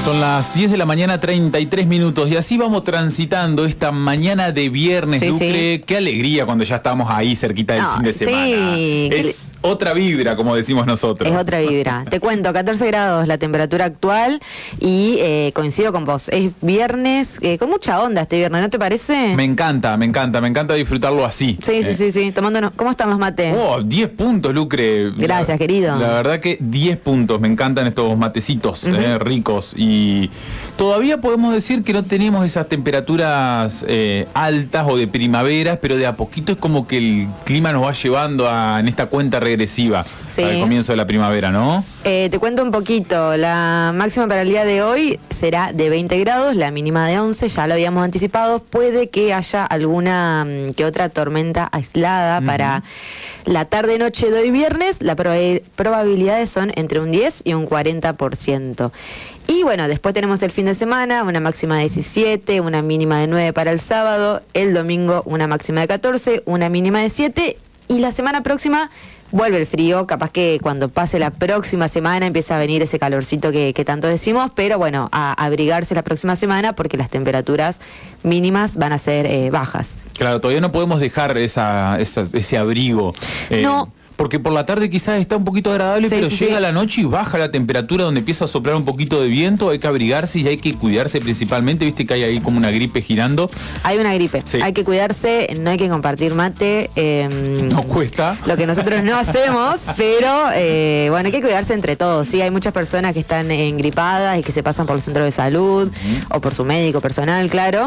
Son las 10 de la mañana, 33 minutos, y así vamos transitando esta mañana de viernes, Sí, Lucre. sí. Qué alegría cuando ya estamos ahí cerquita del fin de semana. Sí. Es otra vibra, como decimos nosotros. Es otra vibra. Te cuento, 14 grados la temperatura actual y coincido con vos. Es viernes, con mucha onda este viernes, ¿no te parece? Me encanta disfrutarlo así. Sí. Tomándonos. ¿Cómo están los mates? 10 puntos, Lucre. Gracias, querido. La verdad que 10 puntos. Me encantan estos matecitos ricos. Y todavía podemos decir que no tenemos esas temperaturas altas o de primavera, pero de a poquito es como que el clima nos va llevando en esta cuenta regresiva al comienzo de la primavera, ¿no? Te cuento un poquito. La máxima para el día de hoy será de 20 grados, la mínima de 11, ya lo habíamos anticipado. Puede que haya alguna que otra tormenta aislada para la tarde-noche de hoy viernes. Las probabilidades son entre un 10 y un 40%. Y bueno, después tenemos el fin de semana, una máxima de 17, una mínima de 9 para el sábado, el domingo una máxima de 14, una mínima de 7, y la semana próxima vuelve el frío. Capaz que cuando pase la próxima semana empieza a venir ese calorcito que tanto decimos, pero bueno, a abrigarse la próxima semana porque las temperaturas mínimas van a ser bajas. Claro, todavía no podemos dejar ese abrigo. No. Porque por la tarde quizás está un poquito agradable, pero llega la noche y baja la temperatura, donde empieza a soplar un poquito de viento. Hay que abrigarse y hay que cuidarse principalmente. Viste que hay ahí como una gripe girando. Hay una gripe, hay que cuidarse, no hay que compartir mate. No cuesta. Lo que nosotros no hacemos, pero bueno, hay que cuidarse entre todos. Sí, hay muchas personas que están engripadas y que se pasan por el centro de salud o por su médico personal, claro.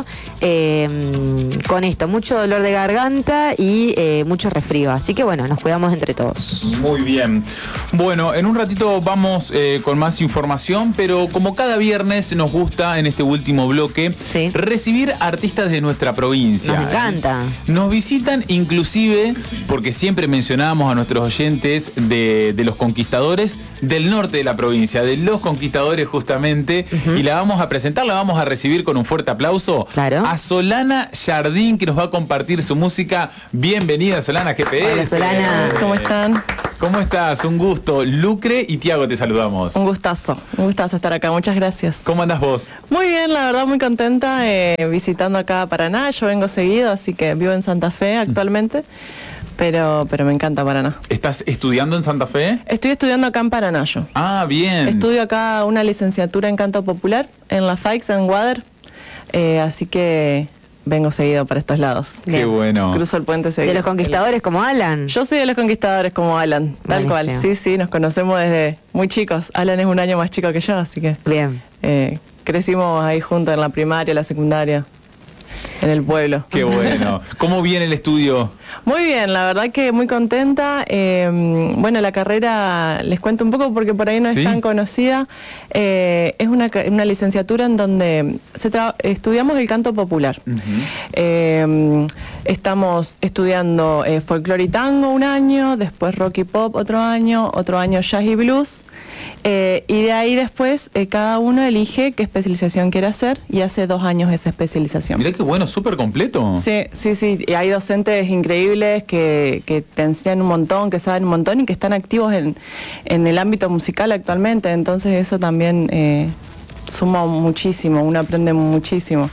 Con esto, mucho dolor de garganta y mucho resfrío. Así que bueno, nos cuidamos entre todos. Muy bien. Bueno, en un ratito vamos con más información, pero como cada viernes nos gusta en este último bloque recibir artistas de nuestra provincia. Nos encanta. Nos visitan inclusive, porque siempre mencionamos a nuestros oyentes de los conquistadores del norte de la provincia, de los conquistadores justamente, y la vamos a presentar, la vamos a recibir con un fuerte aplauso a Solana Jardín, que nos va a compartir su música. Bienvenida, Solana, GPS. Hola, Solana. ¿Cómo están? ¿Cómo estás? Un gusto. Lucre y Tiago te saludamos. Un gustazo estar acá, muchas gracias. ¿Cómo andás vos? Muy bien, la verdad muy contenta visitando acá Paraná. Yo vengo seguido, así que vivo en Santa Fe actualmente, pero me encanta Paraná. ¿Estás estudiando en Santa Fe? Estoy estudiando acá en Paraná yo. Ah, bien. Estudio acá una licenciatura en canto popular en la FAIX en Water, así que vengo seguido para estos lados. Qué bueno. Cruzo el puente seguido. ¿De los conquistadores como Alan? Yo soy de los conquistadores como Alan, tal cual. Sí, nos conocemos desde muy chicos. Alan es un año más chico que yo, así que bien. Crecimos ahí juntos en la primaria, la secundaria, en el pueblo. Qué bueno. ¿Cómo viene el estudio? Muy bien, la verdad que muy contenta. Bueno, la carrera, les cuento un poco porque por ahí no es tan conocida. Es una licenciatura en donde estudiamos el canto popular. Estamos estudiando folclore y tango un año, después rock y pop otro año jazz y blues. Y de ahí después cada uno elige qué especialización quiere hacer y hace 2 años esa especialización. Mirá qué bueno, súper completo. Sí. Y hay docentes increíbles que te enseñan un montón, que saben un montón y que están activos en el ámbito musical actualmente. Entonces eso también suma muchísimo, uno aprende muchísimo.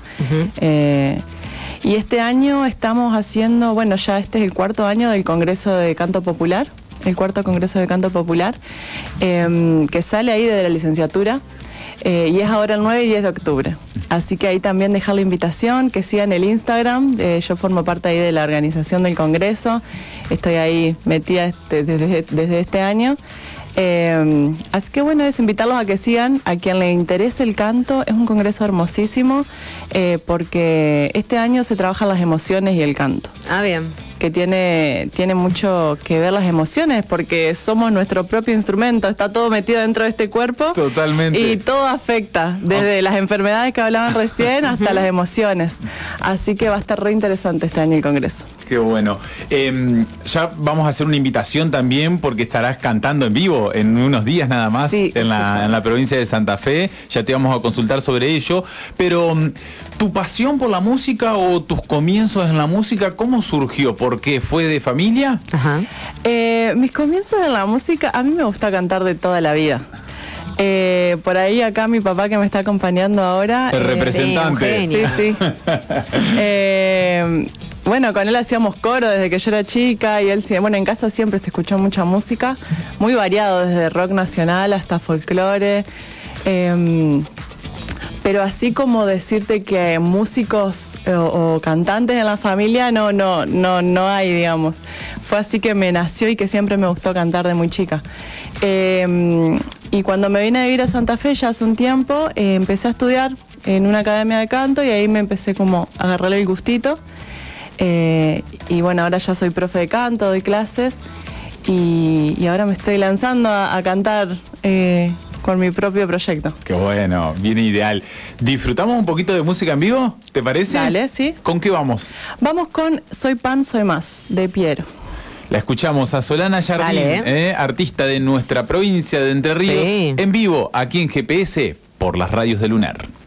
Y este año estamos haciendo, bueno, ya este es el 4º año del Congreso de Canto Popular, el 4º Congreso de Canto Popular, que sale ahí de la licenciatura. Y es ahora el 9 y 10 de octubre. Así que ahí también dejar la invitación, que sigan el Instagram. Yo formo parte ahí de la organización del Congreso. Estoy ahí metida desde este año. Así que bueno, es invitarlos a que sigan, a quien le interese el canto. Es un congreso hermosísimo porque este año se trabajan las emociones y el canto. Ah, bien. Que tiene mucho que ver las emociones, porque somos nuestro propio instrumento, está todo metido dentro de este cuerpo. Totalmente. Y todo afecta, desde las enfermedades que hablaban recién hasta las emociones. Así que va a estar re interesante este año el Congreso. Qué bueno. Ya vamos a hacer una invitación también, porque estarás cantando en vivo en unos días nada más en la provincia de Santa Fe. Ya te vamos a consultar sobre ello. Pero ¿tu pasión por la música o tus comienzos en la música, cómo surgió? ¿Por qué? ¿Fue de familia? Mis comienzos en la música, a mí me gusta cantar de toda la vida. Por ahí acá mi papá que me está acompañando ahora. El representante. Sí. Bueno, con él hacíamos coro desde que yo era chica y él, bueno, en casa siempre se escuchó mucha música, muy variado, desde rock nacional hasta folclore. Pero así como decirte que músicos o cantantes en la familia no hay, digamos. Fue así que me nació y que siempre me gustó cantar de muy chica. Y cuando me vine a vivir a Santa Fe ya hace un tiempo, empecé a estudiar en una academia de canto y ahí me empecé como a agarrarle el gustito. Y bueno, ahora ya soy profe de canto, doy clases y ahora me estoy lanzando a cantar con mi propio proyecto. Qué bueno, bien ideal. ¿Disfrutamos un poquito de música en vivo? ¿Te parece? Dale, sí. ¿Con qué vamos? Vamos con Soy Pan, Soy Más, de Piero. La escuchamos a Solana Jardín, artista de nuestra provincia de Entre Ríos, Sí. en vivo, aquí en GPS, por las radios de Lunar.